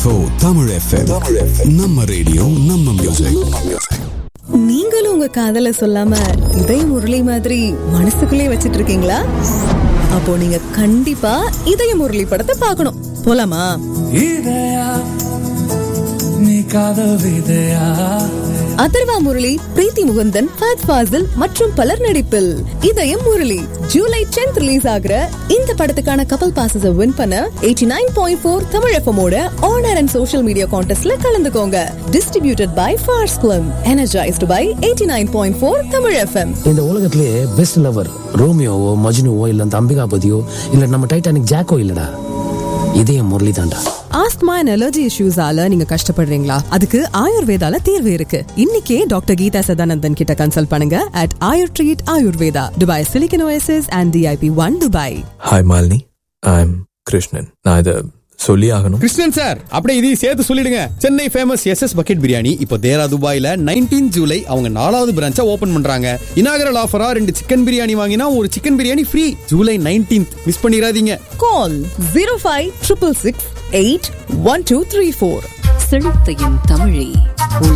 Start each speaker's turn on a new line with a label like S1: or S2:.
S1: 101.4 Tamil FM. நம்ம radio நம்ம music.
S2: நீங்களும் உங்க காதல சொல்லாம இதய முரளி மாதிரி மனசுக்குள்ளே வச்சிட்டு இருக்கீங்களா? அப்போ நீங்க கண்டிப்பா இதய முரளி படத்தை பார்க்கணும். போலாமா? அதர்வா முரளி, பிரீத்தி முகுந்தன், ஃபஹத் ஃபாசில் மற்றும் பலர் நடிப்பில் இதயம் முரளி ஜூலை 10th ரிலீஸ் ஆகிற இந்த படத்துக்கான கப்பல் பாசஸ் வின் பண்ண 89.4 தமிழ் FM ஓட on air and social media கான்டெஸ்ட்ல கலந்துக்கோங்க. Distributed by Phars film, energised by 89.4 Tamil FM.
S3: இந்த உலகத்திலேயே பெஸ்ட் லவர் ரோமியோவோ மஜ்னுவோ இல்ல அந்த அம்பிகாபதியோ இல்ல நம்ம டைட்டானிக் ஜாக்கோ இல்லடா, இதயம் முரளி தாண்டா.
S4: ஆஸ்துமா அண்ட் அலர்ஜி இஷ்யூஸால நீங்க கஷ்டப்படுறீங்களா? அதுக்கு ஆயுர்வேதால தீர்வு இருக்கு. இன்னைக்கே டாக்டர் கீதா சதானந்தன் கிட்ட கன்சல்ட் பண்ணுங்க at Ayur treat Ayurveda, Dubai silicon OSS and DIP 1 Dubai.
S5: Hi Malini, I am Krishnan. நான் இதை சொல்லி ஆகணும்.
S6: கிருஷ்ணன் சார், அப்படியே இதையும் சேர்த்து சொல்லிடுங்க. Chennai famous SS bucket biryani இப்போ தேரா துபாயில 19 ஜூலை அவங்க 4வது பிரான்ச்சை ஓபன் பண்றாங்க. இனாகரல் ஆஃபரா 2 சிக்கன் பிரியாணி வாங்கினா ஒரு chicken biryani free. July 19th miss பண்ணிடாதீங்க.
S2: கால் 0566681234.
S7: செழித்தையும் தமிழே